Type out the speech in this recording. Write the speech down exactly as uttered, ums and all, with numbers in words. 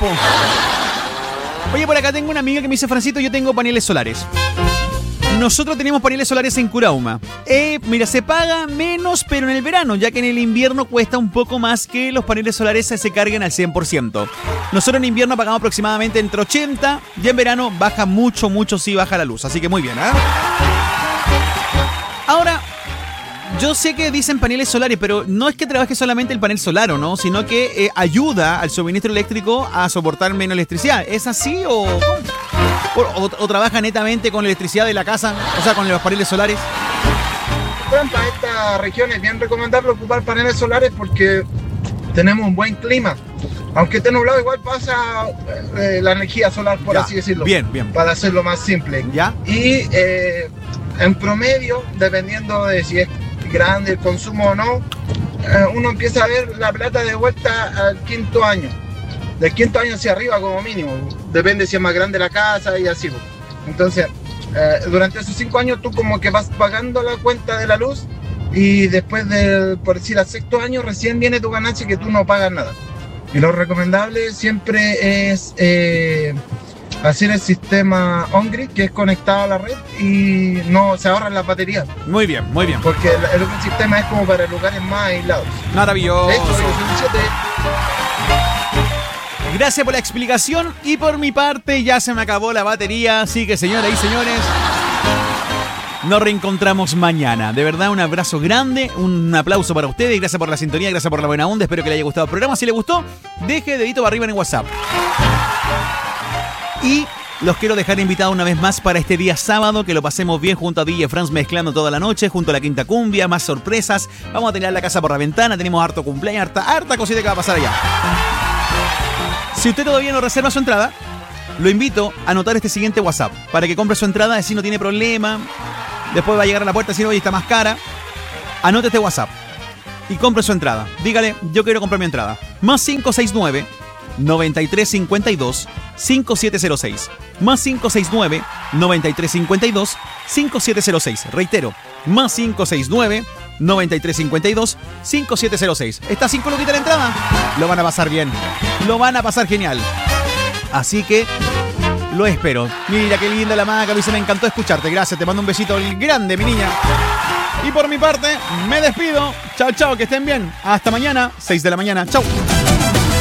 po. Oye, por acá tengo una amiga que me dice, Francito, yo tengo paneles solares. Nosotros tenemos paneles solares en Curauma. Eh, mira, se paga menos, pero en el verano, ya que en el invierno cuesta un poco más que los paneles solares se carguen al cien por ciento. Nosotros en invierno pagamos aproximadamente entre ochenta y en verano baja mucho, mucho, sí baja la luz. Así que muy bien, ¿eh? Ahora, yo sé que dicen paneles solares, pero no es que trabaje solamente el panel solar, ¿o no? Sino que eh, ayuda al suministro eléctrico a soportar menos electricidad. ¿Es así o...? O, o, o trabaja netamente con la electricidad de la casa, o sea, con los paneles solares? Bueno, para esta región es bien recomendable ocupar paneles solares porque tenemos un buen clima. Aunque esté nublado, igual pasa eh, la energía solar, por ya, así decirlo. Bien, bien. Para hacerlo más simple. ¿Ya? Y eh, en promedio, dependiendo de si es grande el consumo o no, eh, uno empieza a ver la plata de vuelta al quinto año. Del quinto año hacia arriba como mínimo, depende si es más grande la casa y así. Entonces, eh, durante esos cinco años tú como que vas pagando la cuenta de la luz y después de, por decir, al sexto año recién viene tu ganancia que tú no pagas nada. Y lo recomendable siempre es eh, hacer el sistema on-grid, que es conectado a la red y no se ahorran las baterías. Muy bien, muy bien. Porque el, el sistema es como para lugares más aislados. Maravilloso. De hecho, de Gracias por la explicación y por mi parte ya se me acabó la batería, así que señoras y señores, nos reencontramos mañana. De verdad, un abrazo grande, un aplauso para ustedes, gracias por la sintonía, gracias por la buena onda, espero que les haya gustado el programa. Si les gustó, deje dedito para arriba en el WhatsApp. Y los quiero dejar invitados una vez más para este día sábado, que lo pasemos bien junto a D J Franz mezclando toda la noche, junto a la Quinta Cumbia, más sorpresas, vamos a tener la casa por la ventana, tenemos harto cumpleaños, harta, harta cosita que va a pasar allá. Si usted todavía no reserva su entrada, lo invito a anotar este siguiente WhatsApp para que compre su entrada, así no tiene problema. Después va a llegar a la puerta y decir, oye, está más cara. Anote este WhatsApp y compre su entrada. Dígale, yo quiero comprar mi entrada. Más cinco seis nueve, noventa y tres cincuenta y dos, cincuenta y siete cero seis. Más cinco seis nueve, noventa y tres cincuenta y dos, cincuenta y siete cero seis. Reitero, más cinco seis nueve, noventa y tres cincuenta y dos, cincuenta y siete cero seis. ¿Está cinco luquitas la entrada? Lo van a pasar bien. Lo van a pasar genial. Así que lo espero. Mira qué linda la maca, Luisa, me encantó escucharte. Gracias, te mando un besito grande, mi niña. Y por mi parte, me despido. Chao, chao, que estén bien. Hasta mañana, seis de la mañana. Chao.